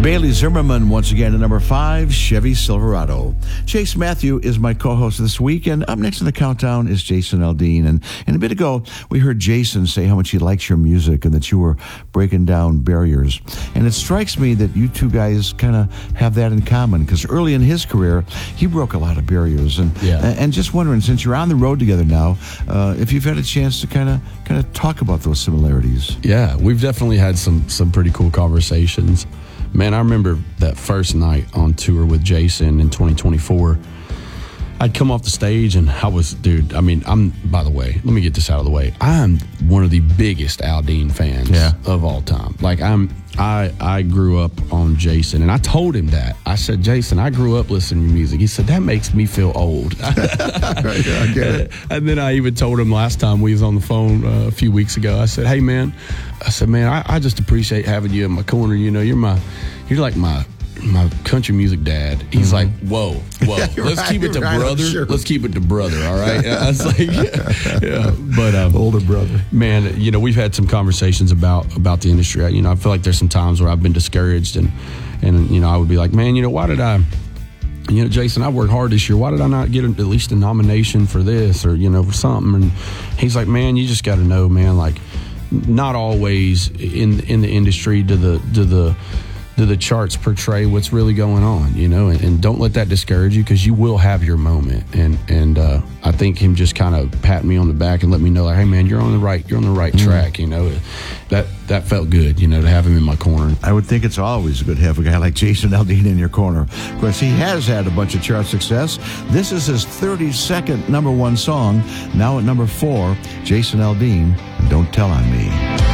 Bailey Zimmerman once again at number 5, Chevy Silverado. Chase Matthew is my co-host this week, and up next in the countdown is Jason Aldean. And a bit ago, we heard Jason say how much he likes your music and that you were breaking down barriers. And it strikes me that you two guys kind of have that in common, because early in his career, he broke a lot of barriers. And just wondering, since you're on the road together now, if you've had a chance to kind of talk about those similarities. Yeah, we've definitely had some pretty cool conversations. Man, I remember that first night on tour with Jason in 2024. I'd come off the stage and by the way, let me get this out of the way. I'm one of the biggest Aldean fans of all time. Like I grew up on Jason, and I told him that. I said, Jason, I grew up listening to music. He said, that makes me feel old. I get it. And then I even told him last time we was on the phone a few weeks ago, I said, hey man, I just appreciate having you in my corner. You know, you're like my country music dad. He's like, whoa, let's keep it to brother. Sure. Let's keep it to brother, all right? I was like, but older brother. Man, you know, we've had some conversations about the industry. I feel like there's some times where I've been discouraged, and you know, I would be like, man, you know, why did I? You know, Jason, I worked hard this year. Why did I not get at least a nomination for this, or you know, for something? And he's like, man, you just got to know, man, like, not always in the industry do the charts portray what's really going on, you know, and don't let that discourage you, because you will have your moment. And I think him just kind of patting me on the back and let me know, like, hey man, you're on the right track, you know. That felt good, you know, to have him in my corner. I would think it's always good to have a guy like Jason Aldean in your corner. Of course, he has had a bunch of chart success. This is his 32nd number 1 song. Now at number 4, Jason Aldean, Don't Tell on Me.